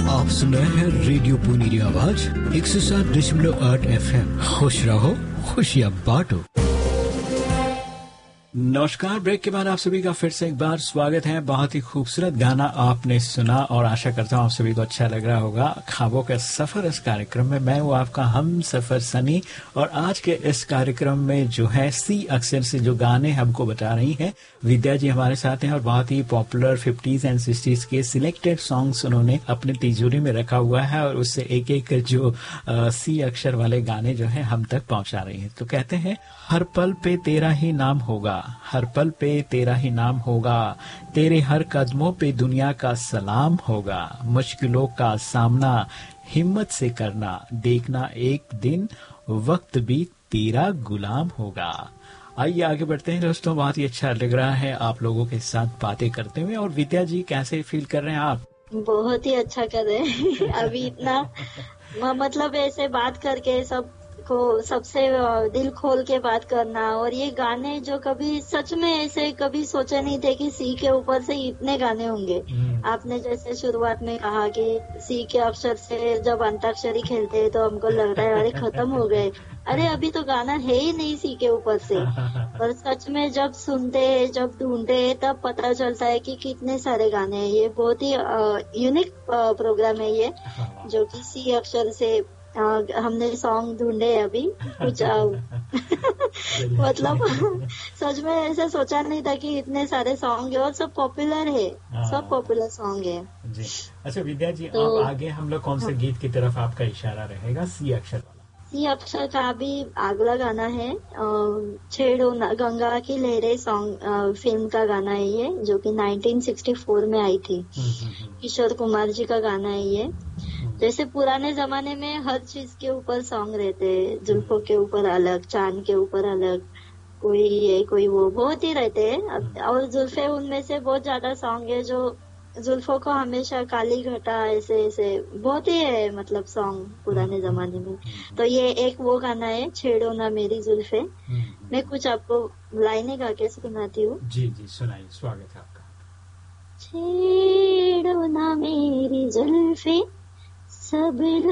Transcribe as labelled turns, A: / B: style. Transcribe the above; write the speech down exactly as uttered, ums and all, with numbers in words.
A: आप सुन रहे हैं रेडियो पुनीरी आवाज एक सौ सात दशमलव आठ एफ एम। खुश रहो, खुशियाँ बांटो। नमस्कार। ब्रेक के बाद आप सभी का फिर से एक बार स्वागत है। बहुत ही खूबसूरत गाना आपने सुना और आशा करता हूँ आप सभी को अच्छा लग रहा होगा। ख्वाबों का सफर इस कार्यक्रम में मैं हूँ आपका हम सफर सनी, और आज के इस कार्यक्रम में जो है सी अक्षर से जो गाने हमको बता रही हैं विद्या जी हमारे साथ हैं, और बहुत ही पॉपुलर फिफ्टीज एंड सिक्सटीज के सिलेक्टेड सॉन्ग्स उन्होंने अपने तिजोरी में रखा हुआ है, और उससे एक एक जो आ, सी अक्षर वाले गाने जो है हम तक पहुंचा रही हैं। तो कहते हैं हर पल पे तेरा ही नाम होगा, हर पल पे तेरा ही नाम होगा, तेरे हर कदमों पे दुनिया का सलाम होगा, मुश्किलों का सामना हिम्मत से करना, देखना एक दिन वक्त भी तेरा गुलाम होगा। आइए आगे बढ़ते हैं दोस्तों। बहुत ही अच्छा लग रहा है आप लोगों के साथ बातें करते हुए। और विद्या जी कैसे फील कर रहे हैं आप?
B: बहुत ही अच्छा कर रहे हैं। अभी इतना मतलब ऐसे बात करके सब को सबसे दिल खोल के बात करना, और ये गाने जो कभी सच में ऐसे कभी सोचे नहीं थे कि सी के ऊपर से इतने गाने होंगे। आपने जैसे शुरुआत में कहा कि सी के अक्षर से जब अंताक्षरी खेलते हैं तो हमको लग रहा है अरे खत्म हो गए, अरे अभी तो गाना है ही नहीं सी के ऊपर से। और सच में जब सुनते हैं, जब ढूंढते हैं, तब पता चलता है कि कितने सारे गाने हैं। ये बहुत ही यूनिक प्रोग्राम है ये, जो कि सी अक्षर से आ, हमने सॉन्ग ढूंढे अभी कुछ मतलब सच में ऐसे सोचा नहीं था कि इतने सारे सॉन्ग है और सब पॉपुलर है, सब पॉपुलर सॉन्ग है
A: जी। अच्छा विद्या जी,
B: तो
A: आप आगे हम लोग कौन से हाँ। गीत की तरफ आपका इशारा रहेगा? सी अक्षर वाला।
B: सी अक्षर का भी अगला गाना है छेड़ो ना गंगा की लहरें सॉन्ग, फिल्म का गाना है ये, जो कि नाइनटीन सिक्सटी फोर में आई थी। किशोर कुमार जी का गाना है ये। जैसे पुराने जमाने में हर चीज के ऊपर सॉन्ग रहते हैं, जुल्फों के ऊपर अलग, चांद के ऊपर अलग, कोई ये कोई वो, बहुत ही रहते हैं। और जुल्फे उनमें से बहुत ज्यादा सॉन्ग है जो जुल्फों को हमेशा काली घटा, ऐसे ऐसे बहुत ही है मतलब सॉन्ग पुराने जमाने में। तो ये एक वो गाना है छेड़ो ना मेरी जुल्फे। मैं कुछ आपको लाइनें गा के सुनाती हूँ।
A: जी जी सुनाइए, स्वागत है आपका।
B: छेड़ो ना मेरी जुल्फे सब